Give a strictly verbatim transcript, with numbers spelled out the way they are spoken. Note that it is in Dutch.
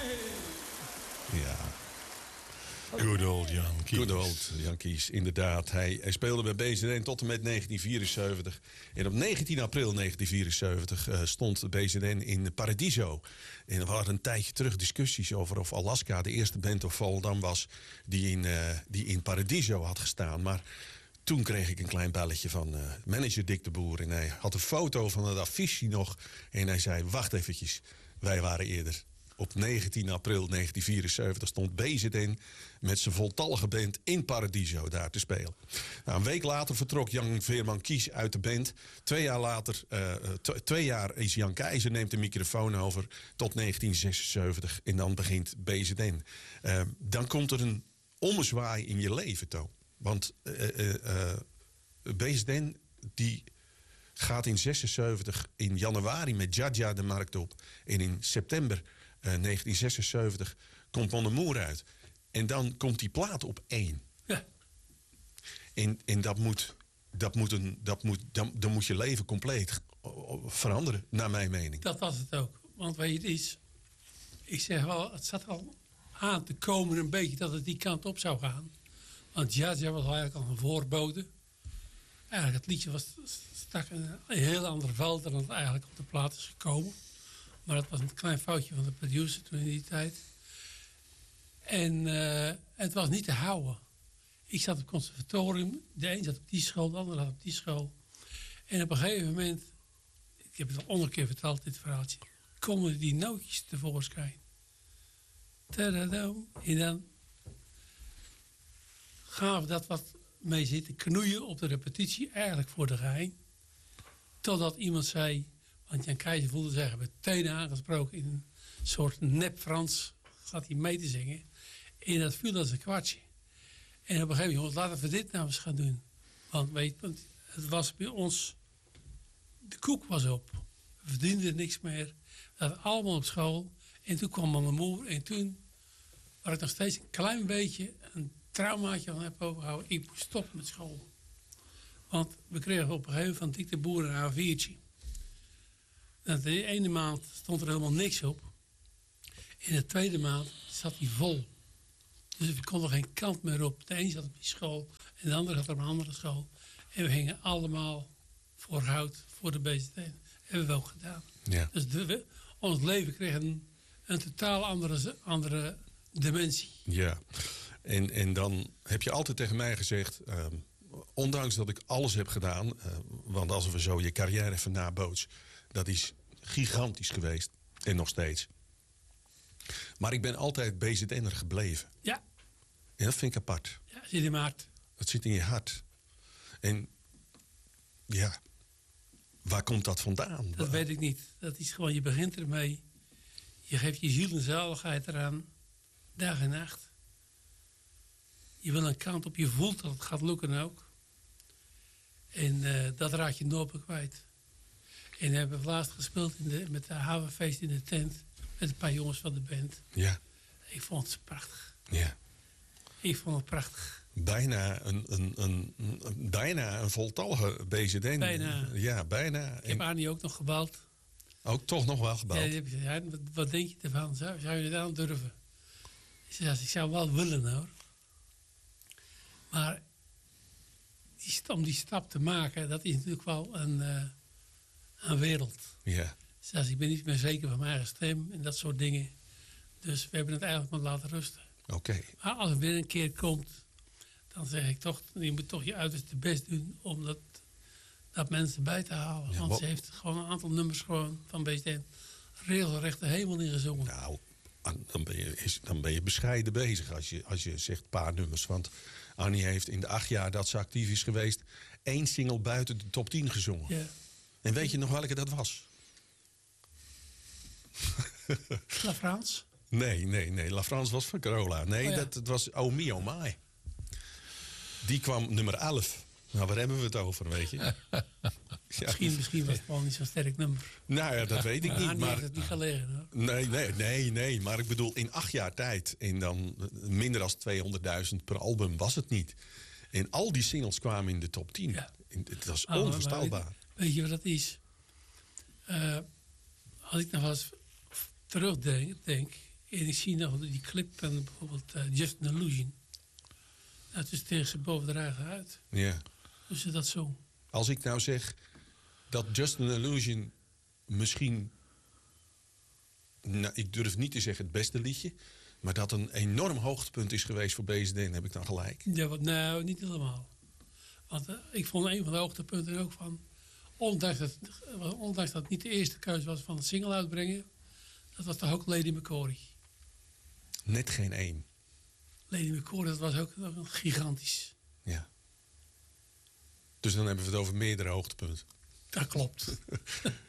Ja. Good old Yankees. Good old Yankees, inderdaad. Hij, hij speelde bij B Z N tot en met negentien vierenzeventig. En op negentien april negentien vierenzeventig uh, stond B Z N in Paradiso. En er waren een tijdje terug discussies over of Alaska de eerste band of Volendam was die in, uh, die in Paradiso had gestaan. Maar toen kreeg ik een klein belletje van uh, manager Dick de Boer. En hij had een foto van het affiche nog. En hij zei, wacht eventjes, wij waren eerder. Op negentien april negentien vierenzeventig stond B Z N met zijn voltallige band in Paradiso daar te spelen. Nou, een week later vertrok Jan Veerman Kies uit de band. Twee jaar later, uh, t- twee jaar is Jan Keizer, neemt de microfoon over tot negentien zesenzeventig. En dan begint B Z N. Uh, dan komt er een ommezwaai in je leven, To. Want uh, uh, uh, B Z N die gaat in zesenzeventig in januari met Jaja de markt op. En in september Uh, negentien zesenzeventig komt Mon Amour uit. En dan komt die plaat op één. Ja. En, en dat moet, dat moet een, dat moet, dan, dan moet je leven compleet veranderen, naar mijn mening. Dat was het ook. Want weet je, het is, ik zeg wel, het zat al aan te komen een beetje dat het die kant op zou gaan. Want Jaja was eigenlijk al een voorbode. Eigenlijk het liedje was, stak in een heel ander veld dan het eigenlijk op de plaat is gekomen. Maar dat was een klein foutje van de producer toen in die tijd. En uh, het was niet te houden. Ik zat op het conservatorium. De een zat op die school, de ander zat op die school. En op een gegeven moment, ik heb het al honderd keer verteld, dit verhaaltje, komen die nootjes tevoorschijn. Tadadam. En dan gaan we dat wat mee zitten knoeien op de repetitie, eigenlijk voor de geheim. Totdat iemand zei, want Jan Keizer voelde zich meteen aangesproken in een soort nep-Frans. Gaat hij mee te zingen. En dat viel als een kwartje. En op een gegeven moment, laten we dit nou eens gaan doen. Want weet je, het was bij ons, de koek was op. We verdienden niks meer. We zaten allemaal op school. En toen kwam mijn moeder. En toen, waar ik nog steeds een klein beetje een traumaatje van heb overgehouden. Ik moest stoppen met school. Want we kregen op een gegeven moment van Dick de Boer een A viertje. En de ene maand stond er helemaal niks op. In de tweede maand zat hij vol. Dus we konden geen kant meer op. De een zat op die school en de andere zat op een andere school. En we gingen allemaal voor hout, voor de B Z N. Hebben we ook gedaan. Ja. Dus de, we, ons leven kreeg een, een totaal andere, andere dimensie. Ja, en, en dan heb je altijd tegen mij gezegd, Uh, ondanks dat ik alles heb gedaan, uh, want als we zo je carrière even naboots, dat is gigantisch geweest. En nog steeds. Maar ik ben altijd B Z N'er gebleven. Ja. En dat vind ik apart. Ja, zit in mijn hart. Dat zit in je hart. En ja, waar komt dat vandaan? Dat weet ik niet. Dat is gewoon, je begint ermee. Je geeft je ziel en zaligheid eraan. Dag en nacht. Je wil een kant op, je voelt dat het gaat lukken ook. En uh, dat raak je nooit meer kwijt. En we hebben laatst gespeeld in de, met de havenfeest in de tent. Met een paar jongens van de band. Ja. Ik vond het prachtig. Ja. Ik vond het prachtig. Bijna een, een, een, een, bijna een voltallige B Z N. Bijna. Ja, bijna. Ik heb en Arnie ook nog gebeld. ook toch nog wel gebeld. Ja, die heb je gezegd, wat, wat denk je ervan? Zou, zou je het aan durven? Ik zei, ik zou wel willen hoor. Maar die, om die stap te maken, dat is natuurlijk wel een, uh, een wereld. Ja. Dus ik ben niet meer zeker van mijn eigen stem en dat soort dingen. Dus we hebben het eigenlijk maar laten rusten. Oké. Okay. Maar als het weer een keer komt, dan zeg ik toch, je moet toch je uiterste best doen om dat, dat mensen bij te halen. Ja, want wat? Ze heeft gewoon een aantal nummers gewoon van B Z N regelrecht de hemel in gezongen. Nou, dan ben je, dan ben je bescheiden bezig als je, als je zegt een paar nummers. Want Annie heeft in de acht jaar dat ze actief is geweest één single buiten de top tien gezongen. Ja. En weet je nog welke dat was? La France? Nee, nee, nee. La France was van Carola. Nee, oh ja. dat, dat was Oh Me, Oh My. Die kwam nummer elf. Nou, waar hebben we het over, weet je? Ja. Misschien, misschien was het wel niet zo'n sterk nummer. Nou ja, dat weet ik niet. Maar maar heeft het niet gelegen, hoor. Nee, nee, nee, nee. Maar ik bedoel, in acht jaar tijd, en dan minder dan tweehonderdduizend per album was het niet. En al die singles kwamen in de top tien. Ja. Het was oh, onvoorstelbaar. Weet, weet je wat dat is? Uh, als ik nog wel eens terugdenk, denk, En ik zie nog die clip van bijvoorbeeld uh, Just an Illusion. Dat is tegen ze boven de eigen uit. Ja. Dus dat zo. Als ik nou zeg dat Just an Illusion misschien... Nou, ik durf niet te zeggen het beste liedje... maar dat een enorm hoogtepunt is geweest voor B Z D, dan heb ik dan gelijk. Ja, wat, nou, niet helemaal. Want uh, ik vond een van de hoogtepunten ook van... Ondanks dat, ondanks dat het niet de eerste keuze was van het single uitbrengen... dat was toch ook Lady McCory. Net geen één. Lady McCory, dat was ook gigantisch. Ja. Dus dan hebben we het over meerdere hoogtepunten. Dat klopt.